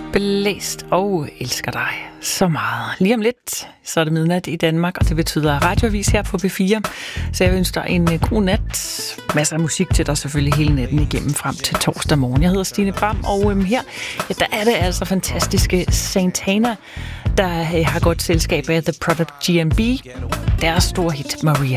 Blæst og elsker dig så meget. Lige om lidt, så er det midnat i Danmark, og det betyder radioavis her på B4. Så jeg ønsker dig en god nat. Masser af musik til dig selvfølgelig hele natten igennem frem til torsdag morgen. Jeg hedder Stine Bram, og her der er det altså fantastiske Santana, der har godt selskab af The Product GMB. Deres store hit, Maria.